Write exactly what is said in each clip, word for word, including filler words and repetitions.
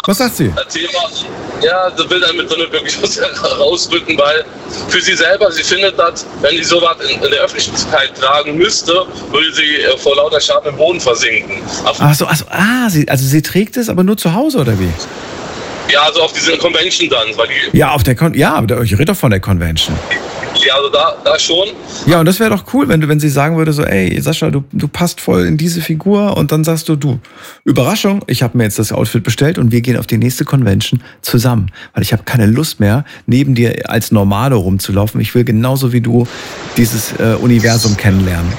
Was sagt sie? Erzähl mal. Ja, sie will damit so nicht wirklich was rausrücken, weil für sie selber, sie findet das, wenn sie sowas in, in der Öffentlichkeit tragen müsste, würde sie äh, vor lauter Scham im Boden versinken. Auf, Ach so, also, ah, sie, also sie trägt es, aber nur zu Hause, oder wie? ja, also auf diesen Convention dann. Weil die, Ja, auf der Con- ja, aber ich rede doch von der Convention. ja, also da, da schon. Ja, und das wäre doch cool, wenn du, wenn sie sagen würde, so, ey, Sascha, du, du passt voll in diese Figur, und dann sagst du, du, Überraschung, ich habe mir jetzt das Outfit bestellt und wir gehen auf die nächste Convention zusammen, weil ich habe keine Lust mehr, neben dir als Normale rumzulaufen. Ich will genauso wie du dieses äh, Universum kennenlernen.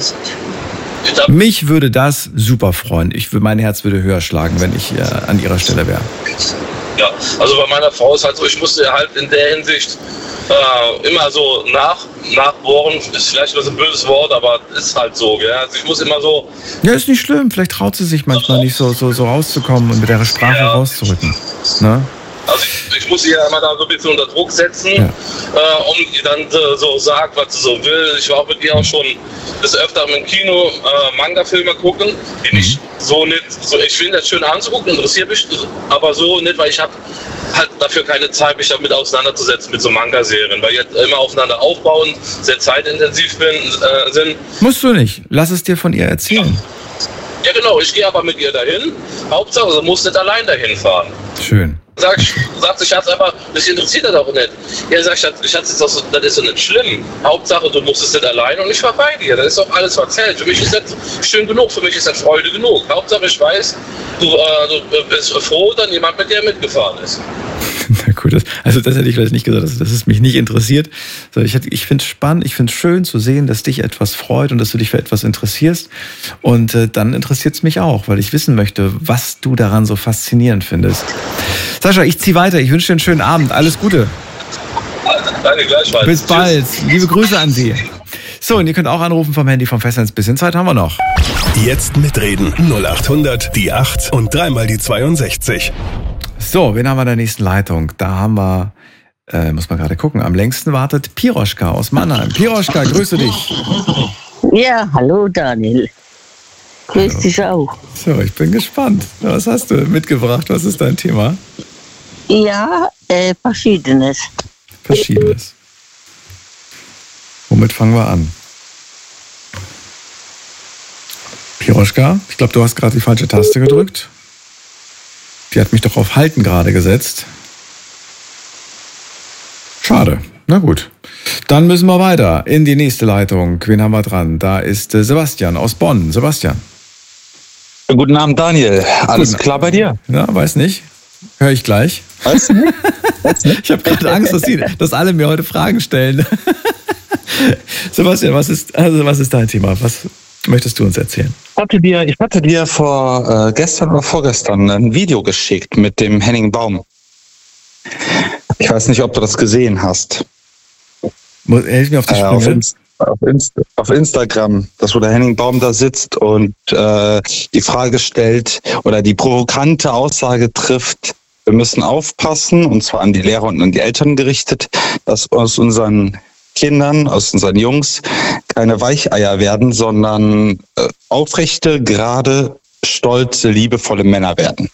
Mich würde das super freuen. Ich, mein Herz würde höher schlagen, wenn ich äh, an ihrer Stelle wäre. Ja, also bei meiner Frau ist halt so, ich musste halt in der Hinsicht äh, immer so nach, nachbohren, ist vielleicht ein böses Wort, aber ist halt so, gell? Also ich muss immer so... Ja, ist nicht schlimm. Vielleicht traut sie sich manchmal nicht so, so, so rauszukommen und mit ihrer Sprache ja. rauszurücken. Ne? Also ich, ich muss sie ja immer da so ein bisschen unter Druck setzen, ja. äh, um die dann äh, so sagt, was sie so will. Ich war auch mit ihr auch schon des Öfteren im Kino äh, Manga-Filme gucken, die nicht so nicht, so, ich finde das schön anzugucken, interessiert mich, aber so nicht, weil ich habe halt dafür keine Zeit, mich damit auseinanderzusetzen mit so Manga-Serien, weil jetzt immer aufeinander aufbauen, sehr zeitintensiv bin, äh, sind. Musst du nicht, lass es dir von ihr erzählen. Ja genau, ich gehe aber mit ihr dahin, Hauptsache, sie muss nicht allein dahin fahren. Schön. Sag, sagt sie, Schatz, aber das interessiert das auch nicht. Ja, sagt Schatz, Schatz ist das, das ist doch nicht schlimm. Hauptsache, du musst es nicht allein und ich fahr bei dir. Das ist doch alles erzählt. Für mich ist das schön genug, für mich ist das Freude genug. Hauptsache, ich weiß, du, äh, du bist froh, dass jemand mit dir mitgefahren ist. Na gut, das, also das hätte ich vielleicht nicht gesagt, dass, dass es mich nicht interessiert. So, ich ich finde es spannend, ich finde es schön zu sehen, dass dich etwas freut und dass du dich für etwas interessierst. Und äh, dann interessiert es mich auch, weil ich wissen möchte, was du daran so faszinierend findest. Sascha, ich ziehe weiter. Ich wünsche dir einen schönen Abend. Alles Gute. Danke, gleichfalls. Bis bald. Liebe Grüße an Sie. So, und ihr könnt auch anrufen vom Handy vom Festnetz. Bisschen Zeit haben wir noch. Jetzt mitreden. null acht hundert, die acht und dreimal die zweiundsechzig. So, wen haben wir in der nächsten Leitung? Da haben wir, äh, muss man gerade gucken, am längsten wartet Piroschka aus Mannheim. Piroschka, grüße dich. Ja, hallo Daniel. Grüß dich auch. So, ich bin gespannt. Was hast du mitgebracht? Was ist dein Thema? Ja, äh, Verschiedenes. Verschiedenes. Womit fangen wir an? Piroschka, ich glaube, du hast gerade die falsche Taste gedrückt. Die hat mich doch auf Halten gerade gesetzt. Schade. Na gut. Dann müssen wir weiter in die nächste Leitung. Wen haben wir dran? Da ist äh, Sebastian aus Bonn. Sebastian. Guten Abend, Daniel. Alles Guten klar bei dir? Ja, weiß nicht. Höre ich gleich. Weißt du nicht? Weißt du nicht? Ich habe gerade Angst, dass, die, dass alle mir heute Fragen stellen. Sebastian, was ist, also was ist dein Thema? Was möchtest du uns erzählen? Ich hatte dir, ich hatte dir vor äh, gestern oder vorgestern ein Video geschickt mit dem Henning Baum. Ich weiß nicht, ob du das gesehen hast. Helf mir auf die Äh, Sprünge. auf, Inst- auf, Inst- auf Instagram, das wo der Henning Baum da sitzt und äh, die Frage stellt oder die provokante Aussage trifft, wir müssen aufpassen, und zwar an die Lehrer und an die Eltern gerichtet, dass aus unseren Kindern, aus unseren Jungs keine Weicheier werden, sondern äh, aufrechte, gerade, stolze, liebevolle Männer werden.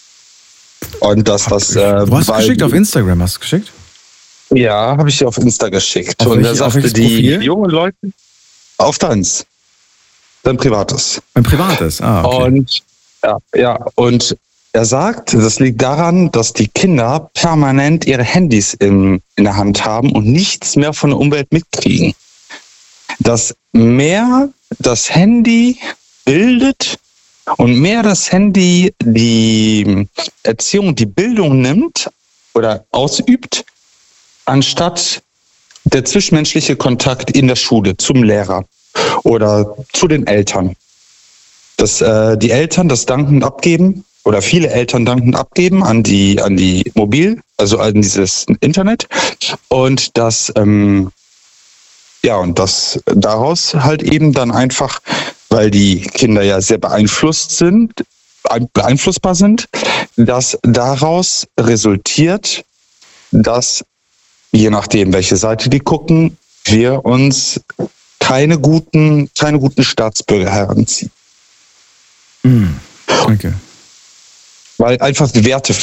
Und dass das... Äh, Wo hast du weil- geschickt? Auf Instagram hast du geschickt? Ja, habe ich dir auf Insta geschickt. Auf und welches- er auf sagte, welches die Profil? jungen Leute... Auf deins. Dein privates. Ein privates, ah, okay. Und, ja, ja, und er sagt, das liegt daran, dass die Kinder permanent ihre Handys in, in der Hand haben und nichts mehr von der Umwelt mitkriegen. Dass mehr das Handy bildet und mehr das Handy die Erziehung, die Bildung nimmt oder ausübt, anstatt der zwischenmenschliche Kontakt in der Schule zum Lehrer oder zu den Eltern. Dass äh, die Eltern das dankend abgeben oder viele Eltern dankend abgeben an die an die Mobil, also an dieses Internet, und dass ähm, ja und dass daraus halt eben dann einfach, weil die Kinder ja sehr beeinflusst sind, beeinflussbar sind, dass daraus resultiert, dass je nachdem, welche Seite die gucken, wir uns keine guten, keine guten Staatsbürger heranziehen. Mm, danke. Weil einfach die Werte